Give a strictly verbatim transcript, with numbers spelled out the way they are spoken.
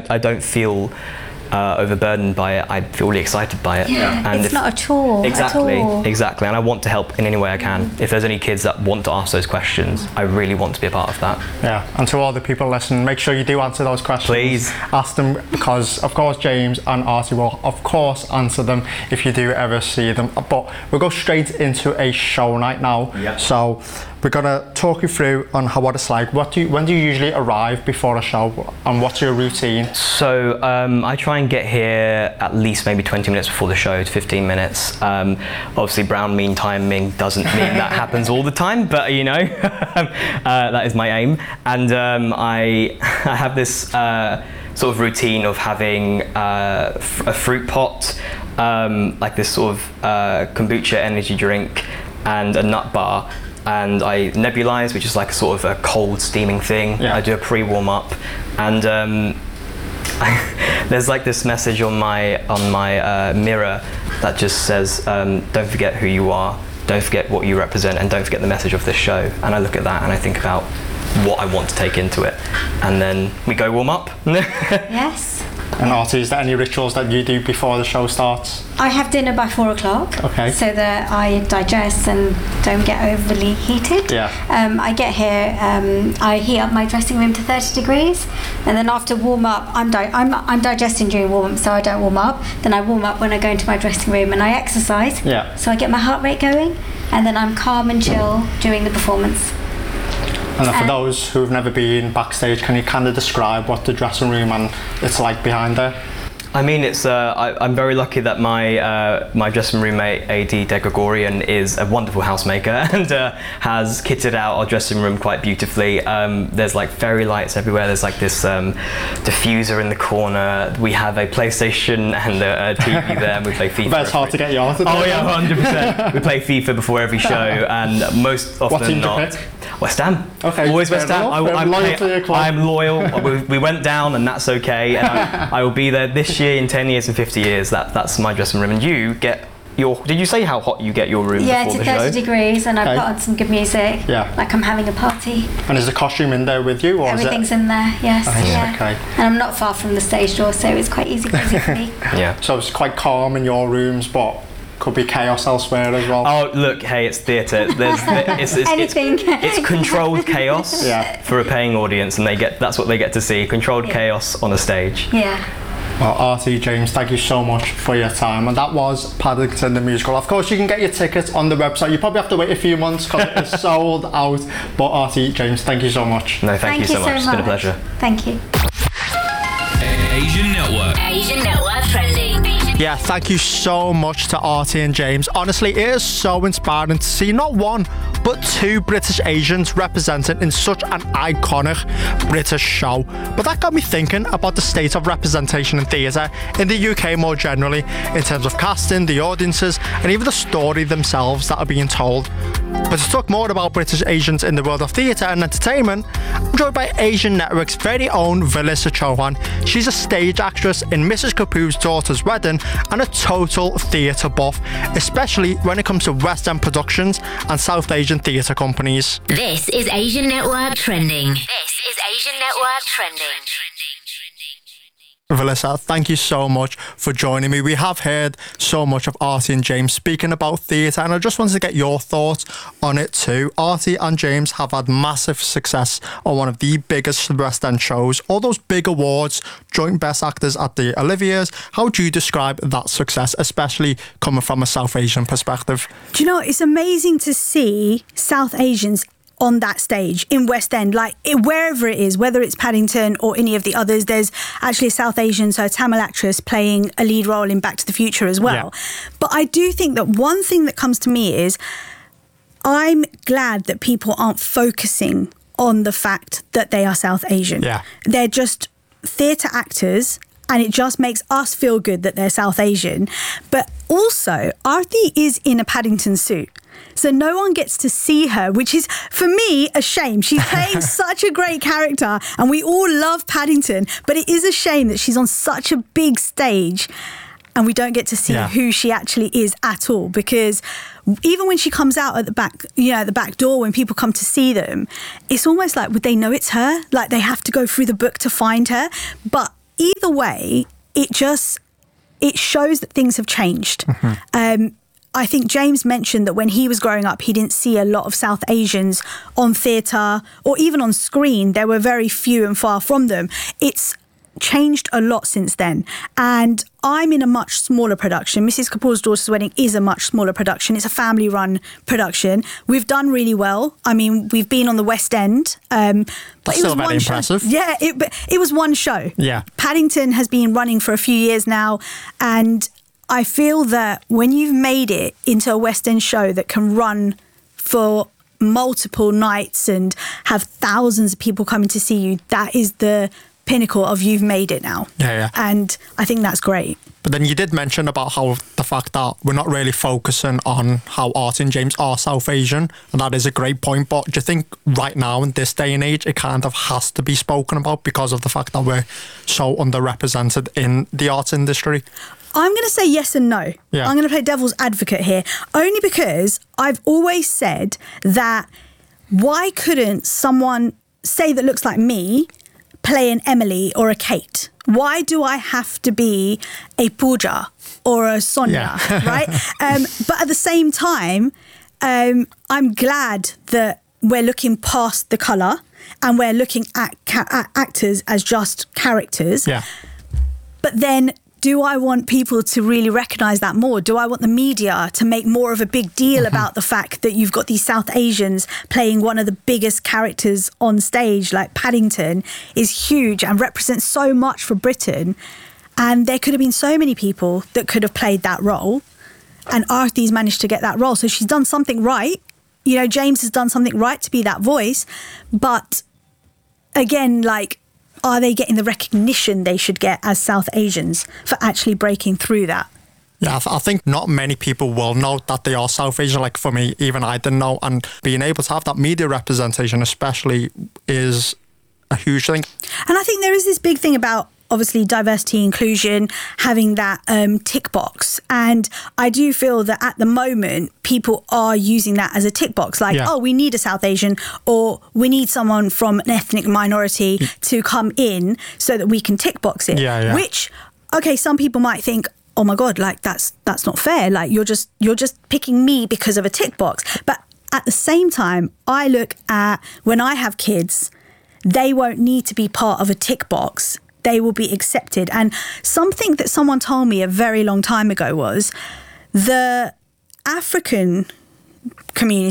I don't feel uh, overburdened by it. I feel really excited by it. Yeah, and it's if, not a chore. Exactly, at all. exactly. And I want to help in any way I can. If there's any kids that want to ask those questions, I really want to be a part of that. Yeah, and to all the people listening, make sure you do answer those questions. Please. Ask them, because of course James and Artie will of course answer them if you do ever see them. But we'll go straight into a show night now. Yeah. So we're gonna talk you through on how what it's like. What do you, when do you usually arrive before a show, and what's your routine? So um, I try and get here at least maybe twenty minutes before the show, to fifteen minutes. Um, obviously, brown mean timing doesn't mean that happens all the time, but you know, uh, that is my aim. And um, I, I have this uh, sort of routine of having uh, f- a fruit pot, um, like this sort of uh, kombucha energy drink, and a nut bar. And I nebulize, which is like a sort of a cold steaming thing. Yeah. I do a pre-warm up, and um, I, there's like this message on my on my uh, mirror that just says, um, "Don't forget who you are. Don't forget what you represent, and don't forget the message of this show." And I look at that and I think about what I want to take into it, and then we go warm up. Yes. And Artie, is there any rituals that you do before the show starts? I have dinner by four o'clock. Okay. So that I digest and don't get overly heated. Yeah. Um, I get here, um, I heat up my dressing room to thirty degrees, and then after warm up, I'm, di- I'm I'm digesting during warm up, so I don't warm up. Then I warm up when I go into my dressing room, and I exercise. Yeah. So I get my heart rate going, and then I'm calm and chill during the performance. And for Um, those who've never been backstage, can you kind of describe what the dressing room and it's like behind there? I mean, it's. Uh, I, I'm very lucky that my uh, my dressing roommate A D De Gregorian is a wonderful housemaker and uh, has kitted out our dressing room quite beautifully. Um, there's like fairy lights everywhere. There's like this um, diffuser in the corner. We have a PlayStation and a, a T V there, and we play FIFA. But it's hard to get you out of Oh there. yeah, one hundred percent. We play FIFA before every show, and most often What team do you not. pick? West Ham. Okay, Always fair West Ham. enough. I, I'm, loyal to your club. I'm loyal. we, we went down, and that's okay. And I, I will be there this year, in ten years, and fifty years. That that's my dressing room. And you get your. Did you say how hot you get your room Yeah, before to the show? thirty degrees, and I Okay. put on some good music. Yeah. Like I'm having a party. And is the costume in there with you, or Everything's is it? in there. Yes. Nice, Yeah. okay. And I'm not far from the stage door, so it's quite easy easy for me. Yeah. So it's quite calm in your rooms, but could be chaos elsewhere as well. Oh look, hey, it's theatre. There's it's, it's, Anything. It's, it's controlled chaos Yeah. for a paying audience, and they get that's what they get to see. Controlled Yeah. chaos on a stage. Yeah. Well, Artie, James, thank you so much for your time. And that was Paddington the Musical. Of course, you can get your tickets on the website. You probably have to wait a few months because it is sold out. But Artie, James, thank you so much. No, thank, you so much. It's been a pleasure. Thank you. Asian Network. Asian Network Trending. Yeah, thank you so much to Artie and James. Honestly, it is so inspiring to see not one, but two British Asians represented in such an iconic British show. But that got me thinking about the state of representation in theatre in the U K more generally, in terms of casting, the audiences, and even the story themselves that are being told. But to talk more about British Asians in the world of theatre and entertainment, I'm joined by Asian Network's very own Vilissa Chauhan. She's a stage actress in Missus Kapoor's Daughter's Wedding and a total theatre buff, especially when it comes to West End productions and South Asian theatre companies. This is Asian Network Trending. This is Asian Network Trending. Vilissa, thank you so much for joining me. We have heard so much of Artie and James speaking about theatre, and I just wanted to get your thoughts on it too. Artie and James have had massive success on one of the biggest West End shows, all those big awards, joint best actors at the Olivier's. How do you describe that success, especially coming from a South Asian perspective? Do you know, it's amazing to see South Asians on that stage in West End, like it, wherever it is, whether it's Paddington or any of the others. There's actually a South Asian, so a Tamil actress playing a lead role in Back to the Future as well. Yeah. But I do think that one thing that comes to me is I'm glad that people aren't focusing on the fact that they are South Asian. Yeah. They're just theatre actors, and it just makes us feel good that they're South Asian. But also, Artie is in a Paddington suit. So no one gets to see her, which is, for me, a shame. She's playing such a great character, and we all love Paddington, but it is a shame that she's on such a big stage and we don't get to see yeah. who she actually is at all, because even when she comes out at the back, you know, at the back door, when people come to see them, it's almost like, would they know it's her? Like they have to go through the book to find her. But either way, it just it shows that things have changed. Mm-hmm. Um, I think James mentioned that when he was growing up, he didn't see a lot of South Asians on theatre or even on screen. There were very few and far from them. It's changed a lot since then. And I'm in a much smaller production. Missus Kapoor's Daughter's Wedding is a much smaller production. It's a family-run production. We've done really well. I mean, we've been on the West End. Um, but That's it still was very one impressive. Show. Yeah, it, but it was one show. Yeah. Paddington has been running for a few years now, and I feel that when you've made it into a West End show that can run for multiple nights and have thousands of people coming to see you, that is the pinnacle of you've made it now. Yeah, yeah. And I think that's great. But then you did mention about how the fact that we're not really focusing on how Artie and James are South Asian, and that is a great point. But do you think right now in this day and age it kind of has to be spoken about because of the fact that we're so underrepresented in the arts industry? I'm going to say yes and no. Yeah. I'm going to play devil's advocate here, only because I've always said that why couldn't someone, say, that looks like me, play an Emily or a Kate? Why do I have to be a Pooja or a Sonia, yeah. right? Um, but at the same time, um, I'm glad that we're looking past the colour and we're looking at, ca- at actors as just characters. Yeah. But then, do I want people to really recognise that more? Do I want the media to make more of a big deal mm-hmm. about the fact that you've got these South Asians playing one of the biggest characters on stage, like Paddington is huge and represents so much for Britain. And there could have been so many people that could have played that role. And Artie's managed to get that role. So she's done something right. You know, James has done something right to be that voice. But again, like, are they getting the recognition they should get as South Asians for actually breaking through that? Yeah, I, th- I think not many people will know that they are South Asian. Like for me, even I didn't know. And being able to have that media representation especially is a huge thing. And I think there is this big thing about obviously diversity, inclusion, having that um, tick box. And I do feel that at the moment, people are using that as a tick box. Like, yeah. oh, we need a South Asian, or we need someone from an ethnic minority to come in so that we can tick box it. Yeah, yeah. Which, okay, some people might think, oh my God, like that's that's not fair. Like you're just you're just picking me because of a tick box. But at the same time, I look at when I have kids, they won't need to be part of a tick box. They will be accepted. And something that someone told me a very long time ago was the African community